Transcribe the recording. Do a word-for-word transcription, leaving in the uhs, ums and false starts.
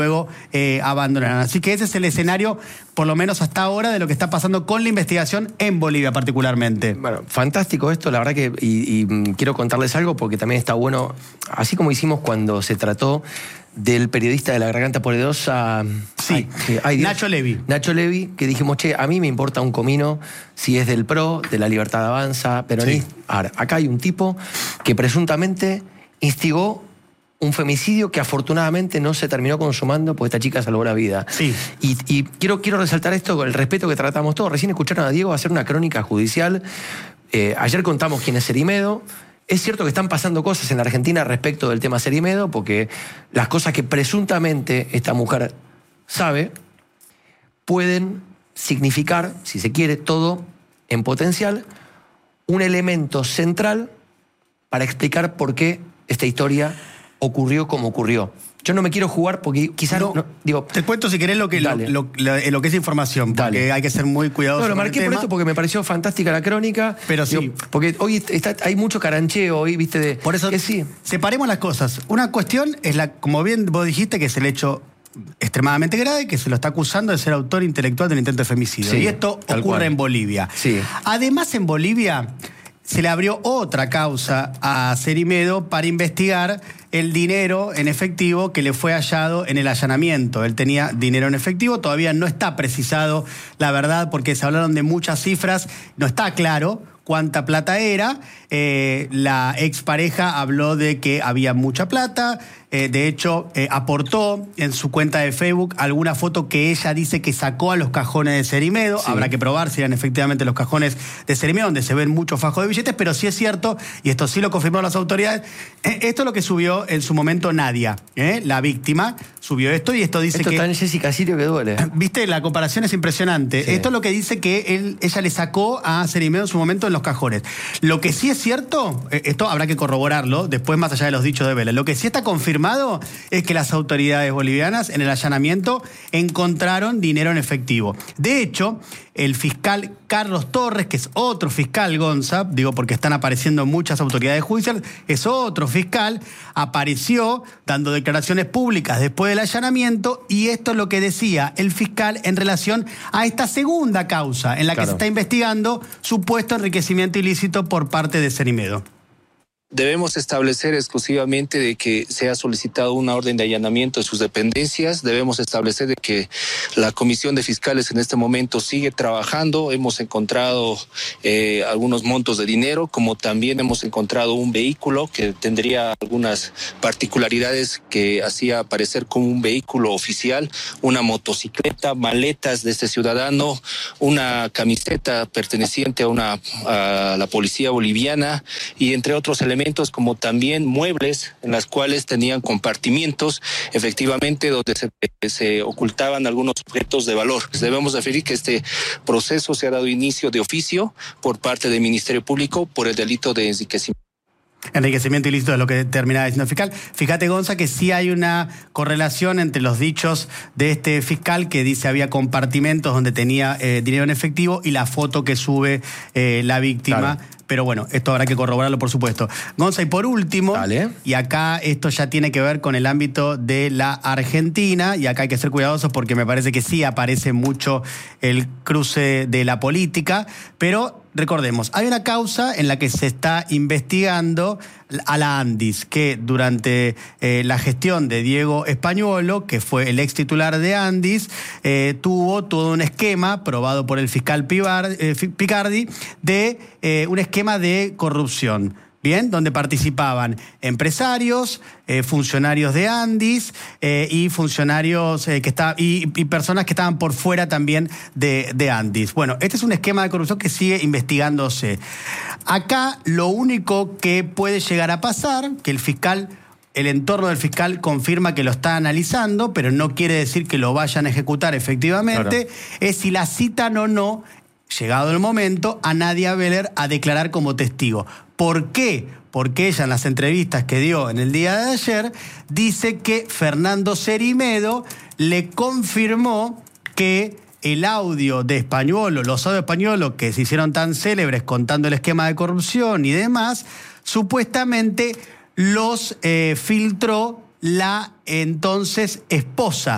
luego eh, abandonaron. Así que ese es el escenario, por lo menos hasta ahora, de lo que está pasando con la investigación en Bolivia particularmente. Bueno, fantástico esto, la verdad que, y, y quiero contarles algo porque también está bueno, así como hicimos cuando se trató del periodista de La Garganta Poderosa, sí, ay, ay, Nacho Levi. Nacho Levi, que dijimos, che, a mí me importa un comino si es del PRO, de la Libertad Avanza, peronista. Sí. Ahora, acá hay un tipo que presuntamente instigó un femicidio que afortunadamente no se terminó consumando porque esta chica salvó la vida. Sí. Y, y quiero, quiero resaltar esto con el respeto que tratamos todos. Recién escucharon a Diego hacer una crónica judicial. Eh, ayer contamos quién es Cerimedo. Es cierto que están pasando cosas en la Argentina respecto del tema Cerimedo, porque las cosas que presuntamente esta mujer sabe pueden significar, si se quiere, todo en potencial, un elemento central para explicar por qué esta historia ocurrió como ocurrió. Yo no me quiero jugar porque quizás... No, no, digo, te cuento si querés lo que, lo, lo, lo, lo que es información, porque Dale. hay que ser muy cuidadoso. No, lo marqué por esto porque me pareció fantástica la crónica. Pero sí. Digo, porque hoy está, hay mucho carancheo hoy, viste, de... Por eso, que sí. Separemos las cosas. Una cuestión es la, como bien vos dijiste, que es el hecho extremadamente grave, que se lo está acusando de ser autor intelectual del intento de femicidio. Sí, y esto ocurre cual. en Bolivia. Sí. Además, en Bolivia se le abrió otra causa a Cerimedo para investigar el dinero en efectivo que le fue hallado en el allanamiento. Él tenía dinero en efectivo, todavía no está precisado la verdad porque se hablaron de muchas cifras, no está claro cuánta plata era. Eh, la expareja habló de que había mucha plata, eh, de hecho eh, aportó en su cuenta de Facebook alguna foto que ella dice que sacó a los cajones de Cerimedo. Sí. Habrá que probar si eran efectivamente los cajones de Cerimedo, donde se ven muchos fajos de billetes, pero sí es cierto, y esto sí lo confirmaron las autoridades, eh, esto es lo que subió en su momento Nadia, ¿eh? La víctima, subió esto y esto dice esto que... Esto está en Jessica Sirio que duele. Viste, la comparación es impresionante. Sí. Esto es lo que dice que él, ella le sacó a Cerimedo en su momento en los cajones. Lo que sí es cierto, esto habrá que corroborarlo, después más allá de los dichos de Vélez, lo que sí está confirmado es que las autoridades bolivianas en el allanamiento encontraron dinero en efectivo. De hecho, el fiscal Carlos Torres, que es otro fiscal, Gonza, digo porque están apareciendo muchas autoridades judiciales, es otro fiscal, apareció dando declaraciones públicas después del allanamiento, y esto es lo que decía el fiscal en relación a esta segunda causa en la claro. que se está investigando supuesto enriquecimiento ilícito por parte de Cerimedo. Debemos establecer exclusivamente de que se ha solicitado una orden de allanamiento de sus dependencias. Debemos establecer de que la Comisión de Fiscales en este momento sigue trabajando. Hemos encontrado eh, algunos montos de dinero, como también hemos encontrado un vehículo que tendría algunas particularidades que hacía aparecer como un vehículo oficial, una motocicleta, maletas de este ciudadano, una camiseta perteneciente a, una, a la policía boliviana y entre otros elementos como también muebles en las cuales tenían compartimientos, efectivamente, donde se, se ocultaban algunos objetos de valor. Debemos referir que este proceso se ha dado inicio de oficio por parte del Ministerio Público por el delito de enriquecimiento. Enriquecimiento ilícito es lo que termina diciendo el fiscal. Fíjate, Gonza, que sí hay una correlación entre los dichos de este fiscal que dice había compartimentos donde tenía eh, dinero en efectivo y la foto que sube eh, la víctima. Claro. Pero bueno, esto habrá que corroborarlo, por supuesto. Gonza, y por último, Dale. y acá esto ya tiene que ver con el ámbito de la Argentina, y acá hay que ser cuidadosos porque me parece que sí aparece mucho el cruce de la política, pero recordemos, hay una causa en la que se está investigando a la Andis, que durante eh, la gestión de Diego Españuolo, que fue el ex titular de Andis, eh, tuvo todo un esquema probado por el fiscal Pivar, eh, Picardi de eh, un esquema de corrupción. Bien, donde participaban empresarios, eh, funcionarios de Andis eh, y funcionarios eh, que está, y, y personas que estaban por fuera también de, de Andis. Bueno, este es un esquema de corrupción que sigue investigándose. Acá lo único que puede llegar a pasar, que el fiscal, el entorno del fiscal confirma que lo está analizando, pero no quiere decir que lo vayan a ejecutar efectivamente, claro. es si la citan o no, llegado el momento, a Nadia Beller a declarar como testigo. ¿Por qué? Porque ella en las entrevistas que dio en el día de ayer dice que Fernando Cerimedo le confirmó que el audio de Españuolo, los audios de Españuolo que se hicieron tan célebres contando el esquema de corrupción y demás, supuestamente los eh, filtró la entonces esposa